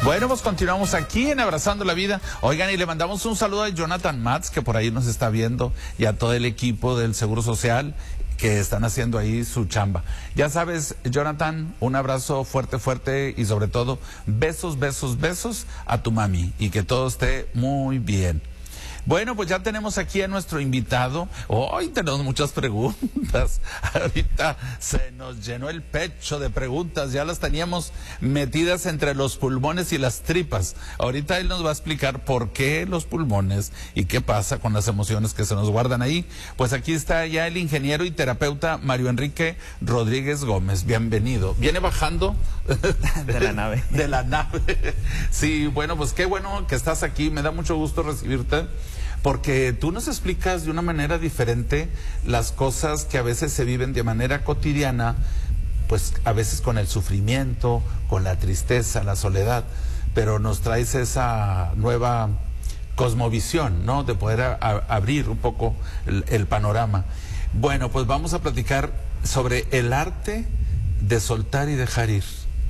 Bueno, pues continuamos aquí en Abrazando la Vida. Oigan, y le mandamos un saludo a Jonathan Matz, que por ahí nos está viendo, y a todo el equipo del Seguro Social que están haciendo ahí su chamba. Ya sabes, Jonathan, un abrazo fuerte, fuerte, y sobre todo, besos, besos, besos a tu mami, y que todo esté muy bien. Bueno, pues ya tenemos aquí a nuestro invitado. Hoy tenemos muchas preguntas. Ahorita se nos llenó el pecho de preguntas. Ya las teníamos metidas entre los pulmones y las tripas. Ahorita él nos va a explicar por qué los pulmones y qué pasa con las emociones que se nos guardan ahí. Pues aquí está ya el ingeniero y terapeuta Mario Enrique Rodríguez Gómez. Bienvenido. Viene bajando de la nave. De la nave. Sí, bueno, pues qué bueno que estás aquí. Me da mucho gusto recibirte, porque tú nos explicas de una manera diferente las cosas que a veces se viven de manera cotidiana, pues a veces con el sufrimiento, con la tristeza, la soledad, pero nos traes esa nueva cosmovisión, ¿no? De poder abrir un poco el panorama. Bueno, pues vamos a platicar sobre el arte de soltar y dejar ir.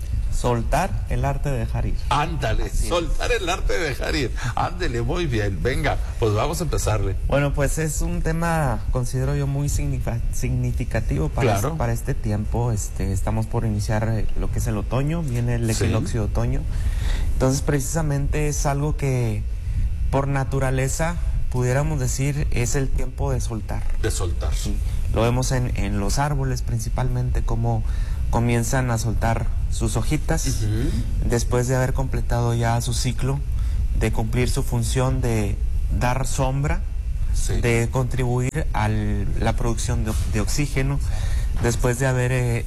Soltar el arte de dejar ir. Ándale, soltar el arte de dejar ir. Ándale, muy bien. Venga, pues vamos a empezarle. Bueno, pues es un tema, considero yo, muy significativo para este tiempo. Estamos por iniciar lo que es el otoño, viene el equinoccio de otoño. Entonces, precisamente es algo que, por naturaleza, pudiéramos decir, es el tiempo de soltar. De soltar. Sí. Lo vemos en los árboles, principalmente, como comienzan a soltar sus hojitas después de haber completado ya su ciclo, de cumplir su función de dar sombra, de contribuir a la producción de oxígeno. Después de haber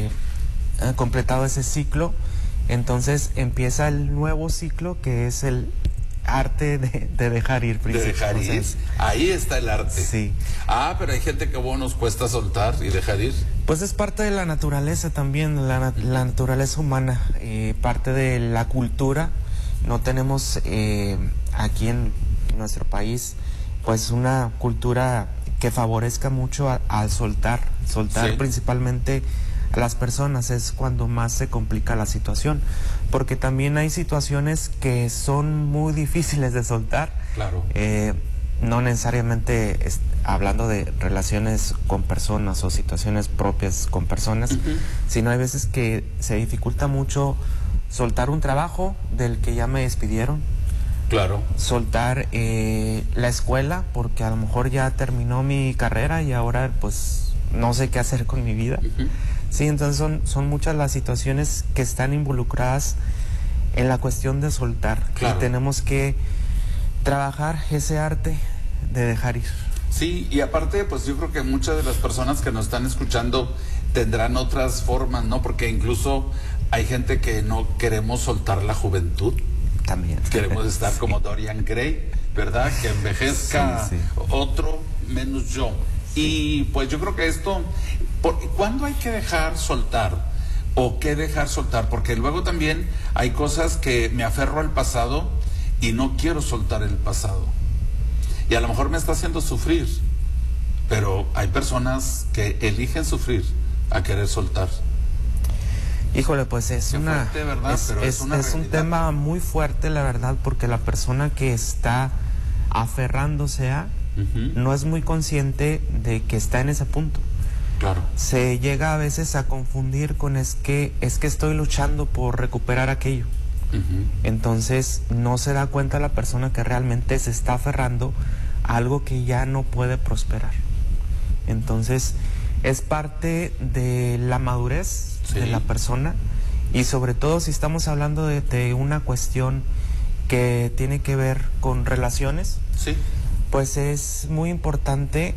completado ese ciclo, entonces empieza el nuevo ciclo, que es el arte de dejar ir. De dejar ir. Ahí está el arte. Sí. Ah, pero hay gente que nos cuesta soltar y dejar ir. Pues es parte de la naturaleza también, la naturaleza humana, parte de la cultura. No tenemos aquí en nuestro país pues una cultura que favorezca mucho a soltar principalmente a las personas. Es cuando más se complica la situación, porque también hay situaciones que son muy difíciles de soltar. Claro. No necesariamente hablando de relaciones con personas o situaciones propias con personas, sino hay veces que se dificulta mucho soltar un trabajo del que ya me despidieron. Claro. Soltar la escuela, porque a lo mejor ya terminó mi carrera y ahora pues no sé qué hacer con mi vida. Sí, entonces son muchas las situaciones que están involucradas en la cuestión de soltar. Claro. Y tenemos que trabajar ese arte de dejar ir. Sí, y aparte, pues yo creo que muchas de las personas que nos están escuchando tendrán otras formas, ¿no? Porque incluso hay gente que no queremos soltar la juventud. También. Queremos estar como Dorian Gray, ¿verdad? Que envejezca otro menos yo. Y pues yo creo que esto, ¿cuándo hay que dejar soltar? ¿O qué dejar soltar? Porque luego también hay cosas que me aferro al pasado y no quiero soltar el pasado. Y a lo mejor me está haciendo sufrir, pero hay personas que eligen sufrir a querer soltar. Híjole, pues es un tema muy fuerte, la verdad, porque la persona que está aferrándose a no es muy consciente de que está en ese punto. Claro. Se llega a veces a confundir con es que estoy luchando por recuperar aquello. Entonces no se da cuenta la persona que realmente se está aferrando a algo que ya no puede prosperar. Entonces es parte de la madurez de la persona, y sobre todo si estamos hablando de una cuestión que tiene que ver con relaciones, pues es muy importante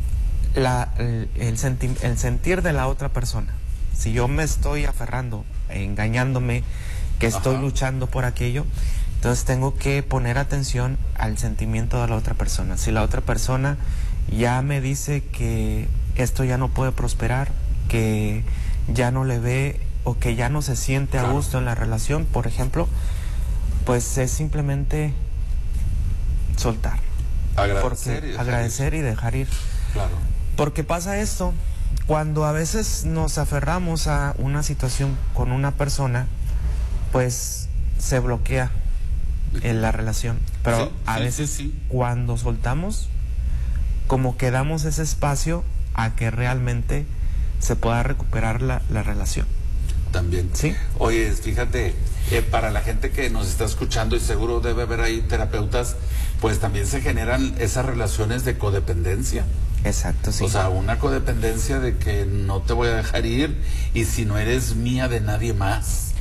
el sentir de la otra persona. Si yo me estoy aferrando, engañándome, que estoy luchando por aquello, entonces tengo que poner atención al sentimiento de la otra persona. Si la otra persona ya me dice que esto ya no puede prosperar, que ya no le ve o que ya no se siente a gusto en la relación, por ejemplo, pues es simplemente soltar. Agradecer y dejar ir. Claro. Porque pasa esto, cuando a veces nos aferramos a una situación con una persona, pues se bloquea en la relación, pero Sí, a sí, veces sí, sí. cuando soltamos, como que damos ese espacio a que realmente se pueda recuperar la relación. También. Sí. Oye, fíjate, para la gente que nos está escuchando, y seguro debe haber ahí terapeutas, pues también se generan esas relaciones de codependencia. Exacto, sí. O sea, una codependencia de que no te voy a dejar ir y si no eres mía de nadie más.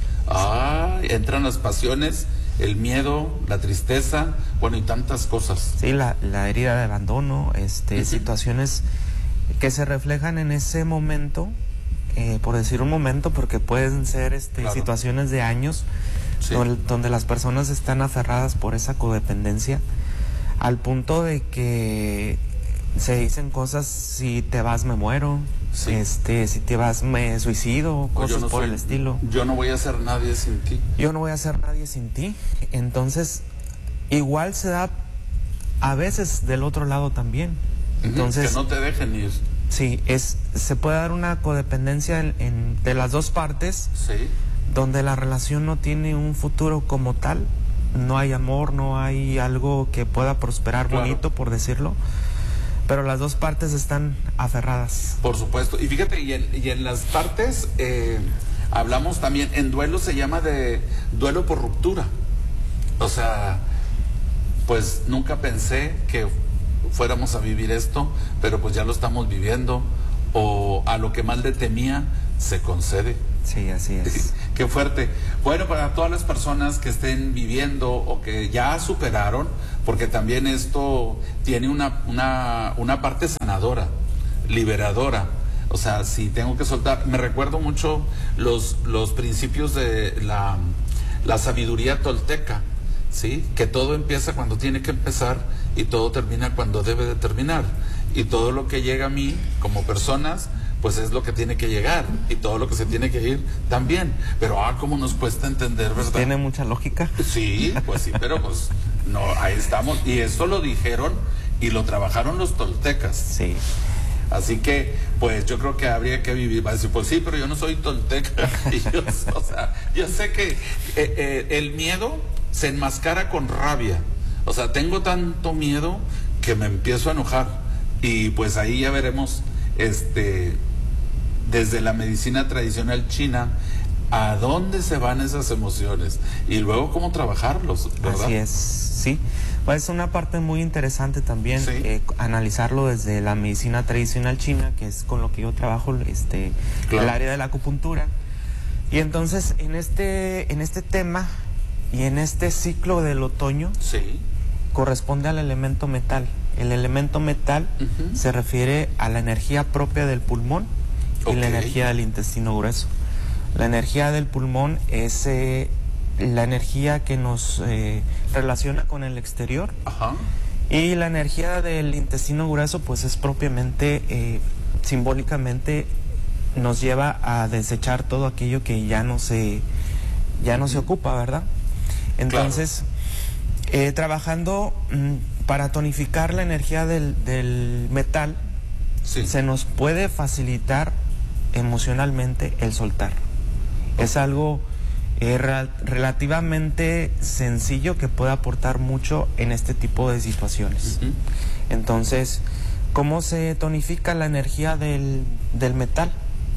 Entran las pasiones, el miedo, la tristeza, bueno, y tantas cosas. Sí, la herida de abandono, Ujú. situaciones que se reflejan en ese momento, por decir un momento, porque pueden ser Claro. situaciones de años, Sí. donde las personas están aferradas por esa codependencia, al punto de que se dicen cosas: si te vas me muero, Sí. si te vas me suicido, O cosas yo no por soy- el estilo. Yo no voy a ser nadie sin ti. Yo no voy a ser nadie sin ti. Entonces, igual se da a veces del otro lado también. Entonces, Que no te dejen ir. sí, se puede dar una codependencia de las dos partes, Sí. donde la relación no tiene un futuro como tal, no hay amor, no hay algo que pueda prosperar Claro. bonito, por decirlo, pero las dos partes están aferradas. Por supuesto. Y fíjate, y en las partes hablamos también, en duelo se llama de duelo por ruptura. O sea, pues nunca pensé que fuéramos a vivir esto, pero pues ya lo estamos viviendo. O a lo que más le temía, se concede. Sí, así es. Qué fuerte. Bueno, para todas las personas que estén viviendo o que ya superaron, porque también esto tiene una parte sanadora, liberadora. O sea, si tengo que soltar, me recuerdo mucho los principios de la sabiduría tolteca, ¿sí? Que todo empieza cuando tiene que empezar y todo termina cuando debe de terminar. Y todo lo que llega a mí como personas, pues es lo que tiene que llegar, y todo lo que se tiene que ir también. Pero cómo nos cuesta entender, ¿verdad? Tiene mucha lógica. Sí, pues sí, pero pues no, ahí estamos. Y esto lo dijeron y lo trabajaron los toltecas. Sí. Así que, pues yo creo que habría que vivir. Va a decir, pues sí, pero yo no soy tolteca. Y o sea, yo sé que el miedo se enmascara con rabia. O sea, tengo tanto miedo que me empiezo a enojar. Y pues ahí ya veremos, desde la medicina tradicional china, a dónde se van esas emociones y luego cómo trabajarlos, ¿verdad? Así es, sí. Pues es una parte muy interesante también, Sí. analizarlo desde la medicina tradicional china, que es con lo que yo trabajo, Claro. el área de la acupuntura. Y entonces, en este tema y en este ciclo del otoño, Sí. corresponde al elemento metal. El elemento metal Ujú. se refiere a la energía propia del pulmón y la Ok. energía del intestino grueso. La energía del pulmón es la energía que nos relaciona con el exterior, Ajá. y la energía del intestino grueso pues es propiamente, simbólicamente, nos lleva a desechar todo aquello que ya no se ocupa, ¿verdad? Entonces, trabajando para tonificar la energía del metal, Sí. se nos puede facilitar emocionalmente el soltar. Es algo relativamente sencillo que puede aportar mucho en este tipo de situaciones. Ujú. Entonces, ¿cómo se tonifica la energía del metal?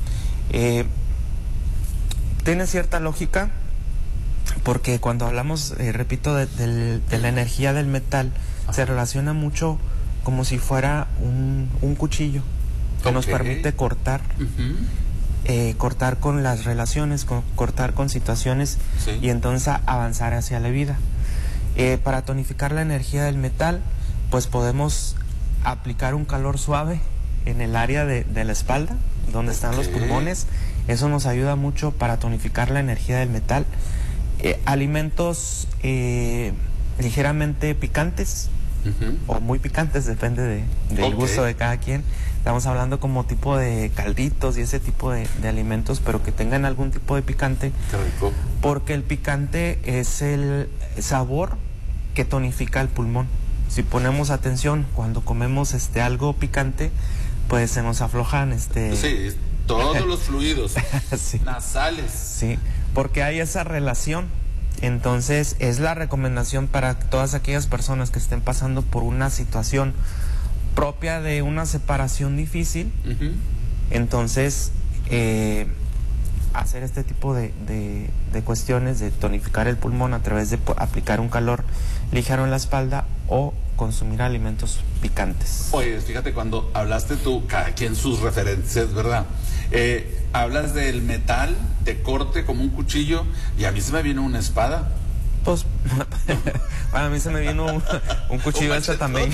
Tiene cierta lógica, porque cuando hablamos, repito, de la energía del metal, se relaciona mucho como si fuera un cuchillo que nos Ok. permite cortar. Ujú. Cortar con las relaciones, cortar con situaciones, Sí. y entonces avanzar hacia la vida. Para tonificar la energía del metal, pues podemos aplicar un calor suave en el área de la espalda, donde están los Ok. pulmones. Eso nos ayuda mucho para tonificar la energía del metal. Alimentos ligeramente picantes Ujú. o muy picantes, depende del Ok. gusto de cada quien. Estamos hablando como tipo de calditos y ese tipo de alimentos, pero que tengan algún tipo de picante, Qué rico. porque el picante es el sabor que tonifica el pulmón. Si ponemos atención cuando comemos algo picante, pues se nos aflojan Sí, todos los fluidos sí, nasales. sí, porque hay esa relación Entonces es la recomendación para todas aquellas personas que estén pasando por una situación propia de una separación difícil. Entonces hacer este tipo de cuestiones, de tonificar el pulmón a través de aplicar un calor ligero en la espalda o consumir alimentos picantes. Oye, fíjate, cuando hablaste tú, cada quien sus referencias, ¿verdad? Hablas del metal de corte como un cuchillo, y a mí se me vino una espada. Pues a mí se me vino un cuchillo de también.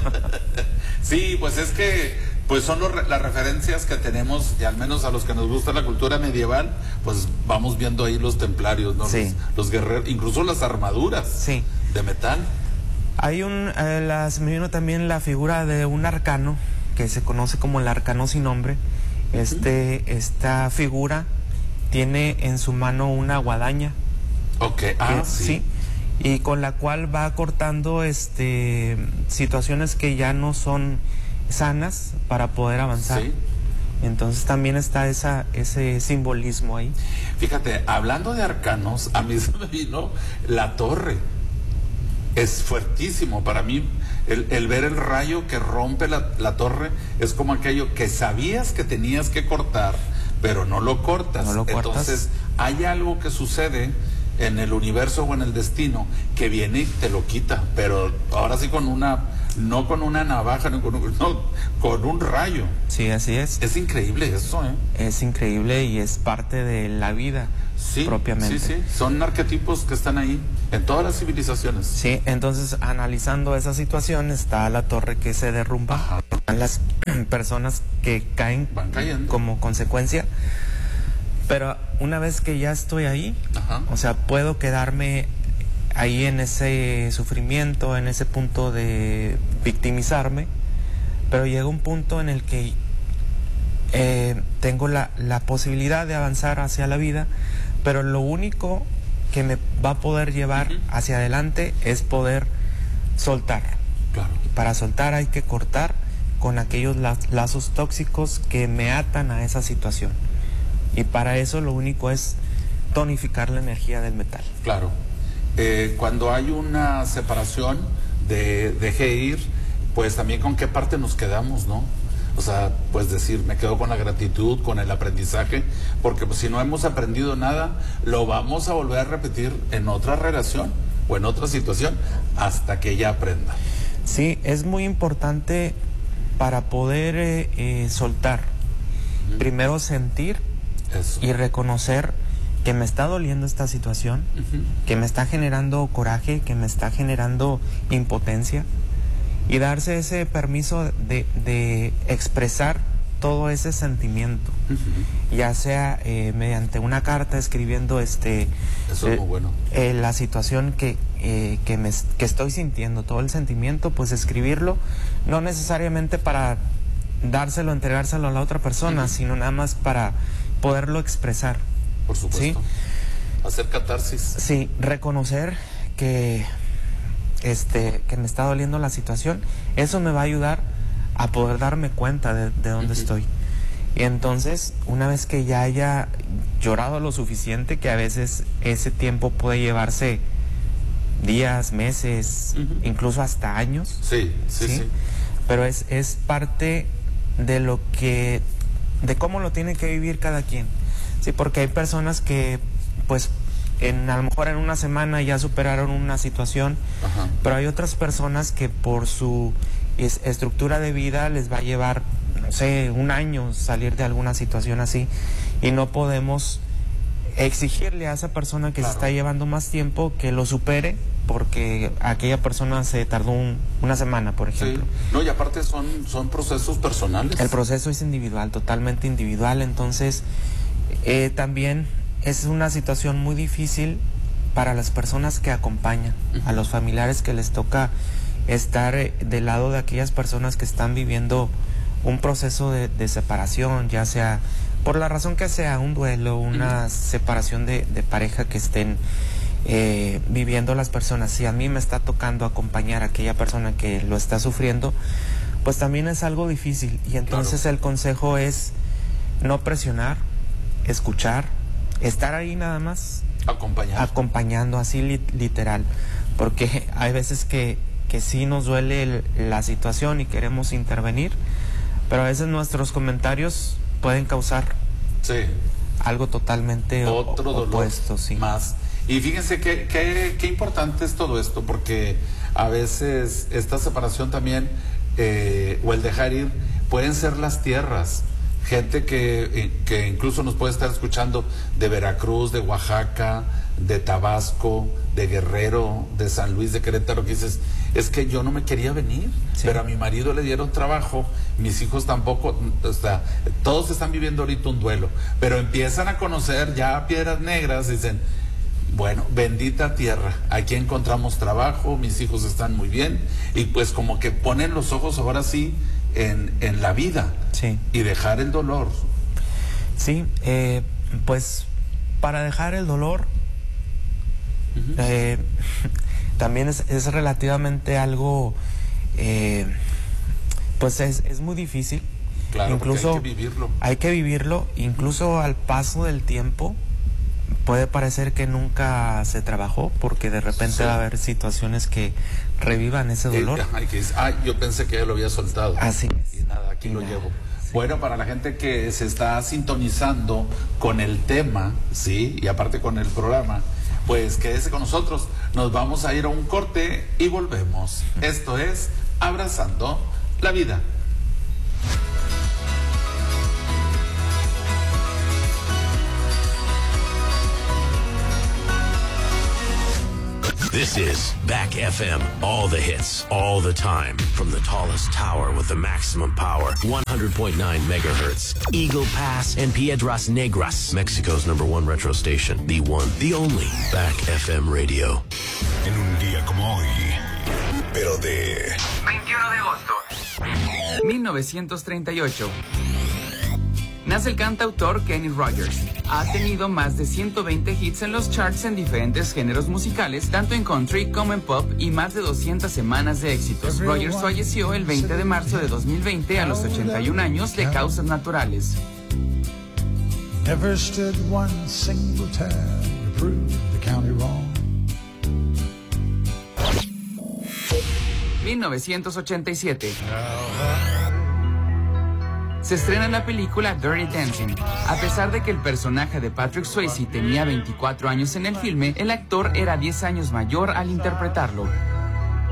Sí, pues es que pues son las referencias que tenemos, y al menos a los que nos gusta la cultura medieval, pues vamos viendo ahí los templarios, ¿no? Sí. Los guerreros, incluso las armaduras, sí, de metal. Hay se me vino también la figura de un arcano, que se conoce como el arcano sin nombre. Esta figura tiene en su mano una guadaña. Ok, sí. Y con la cual va cortando situaciones que ya no son sanas para poder avanzar. Sí. Entonces también está ese simbolismo ahí. Fíjate, hablando de arcanos, a mí se me vino la torre. Es fuertísimo para mí. El ver el rayo que rompe la torre es como aquello que sabías que tenías que cortar, pero no lo cortas. Entonces hay algo que sucede en el universo o en el destino que viene y te lo quita, pero ahora sí no con una navaja, no, con un rayo. Sí, así es. Es increíble eso, ¿eh? Es increíble y es parte de la vida, sí, propiamente. Sí, son arquetipos que están ahí en todas las civilizaciones. Sí, entonces analizando esa situación está la torre que se derrumba. Ajá. Las personas que van cayendo como consecuencia. Pero una vez que ya estoy ahí, o sea, puedo quedarme ahí en ese sufrimiento, en ese punto de victimizarme, pero llega un punto en el que tengo la posibilidad de avanzar hacia la vida, pero lo único que me va a poder llevar hacia adelante es poder soltar. Claro. Y para soltar hay que cortar con aquellos lazos tóxicos que me atan a esa situación. Y para eso lo único es tonificar la energía del metal. Claro. Cuando hay una separación, dejé ir, pues también con qué parte nos quedamos, ¿no? O sea, pues decir, me quedo con la gratitud, con el aprendizaje, porque pues si no hemos aprendido nada, lo vamos a volver a repetir en otra relación o en otra situación hasta que ella aprenda. Sí, es muy importante para poder soltar. Primero sentir. Eso. Y reconocer que me está doliendo esta situación, que me está generando coraje, que me está generando impotencia, y darse ese permiso de expresar todo ese sentimiento, ya sea mediante una carta, escribiendo eso es muy bueno. La situación que estoy sintiendo, todo el sentimiento, pues escribirlo, no necesariamente para dárselo, entregárselo a la otra persona, sino nada más para poderlo expresar. Por supuesto. ¿Sí? Hacer catarsis. Sí, reconocer que me está doliendo la situación. Eso me va a ayudar a poder darme cuenta de dónde estoy. Y entonces, una vez que ya haya llorado lo suficiente, que a veces ese tiempo puede llevarse días, meses, incluso hasta años. Sí. Pero es parte de de cómo lo tiene que vivir cada quien. Sí, porque hay personas que pues a lo mejor en una semana ya superaron una situación, pero hay otras personas que por su estructura de vida les va a llevar, no sé, un año salir de alguna situación así, y no podemos exigirle a esa persona que se está llevando más tiempo que lo supere porque aquella persona se tardó una semana, por ejemplo. Sí. No, y aparte son procesos personales. El proceso es individual, totalmente individual, entonces también es una situación muy difícil para las personas que acompañan, a los familiares que les toca estar del lado de aquellas personas que están viviendo un proceso de separación, ya sea por la razón que sea, un duelo, una separación de pareja que estén viviendo las personas. Si a mí me está tocando acompañar a aquella persona que lo está sufriendo, pues también es algo difícil, y entonces el consejo es no presionar, escuchar, estar ahí nada más, acompañando así literal, porque hay veces que sí nos duele la situación y queremos intervenir, pero a veces nuestros comentarios pueden causar algo totalmente otro dolor opuesto, sí. Más. Y fíjense qué importante es todo esto, porque a veces esta separación también o el dejar ir pueden ser las tierras. Gente que incluso nos puede estar escuchando de Veracruz, de Oaxaca, de Tabasco, de Guerrero, de San Luis, de Querétaro, que dices, es que yo no me quería venir, pero a mi marido le dieron trabajo, mis hijos tampoco, o sea, todos están viviendo ahorita un duelo, pero empiezan a conocer ya Piedras Negras, dicen, bueno, bendita tierra, aquí encontramos trabajo, mis hijos están muy bien, y pues como que ponen los ojos ahora sí en la vida, y dejar el dolor. Sí, pues para dejar el dolor también es relativamente algo, pues es muy difícil. Claro, incluso hay que vivirlo, incluso al paso del tiempo puede parecer que nunca se trabajó, porque de repente va a haber situaciones que revivan ese dolor. Yo pensé que ya lo había soltado. Así es. Y nada, aquí lo llevo. Bueno, para la gente que se está sintonizando con el tema, y aparte con el programa, pues quédese con nosotros. Nos vamos a ir a un corte y volvemos. Esto es Abrazando la Vida. This is Back FM. All the hits, all the time. From the tallest tower with the maximum power. 100.9 megahertz. Eagle Pass and Piedras Negras. Mexico's #1 retro station. The one, the only. Back FM Radio. En un día como hoy, pero de 21 de agosto 1938. Nace el cantautor Kenny Rogers. Ha tenido más de 120 hits en los charts en diferentes géneros musicales, tanto en country como en pop, y más de 200 semanas de éxitos. Rogers falleció el 20 de marzo de 2020 a los 81 años de causas naturales. Never stood one single time to prove the county wrong. 1987. Se estrena la película Dirty Dancing. A pesar de que el personaje de Patrick Swayze tenía 24 años en el filme, el actor era 10 años mayor al interpretarlo.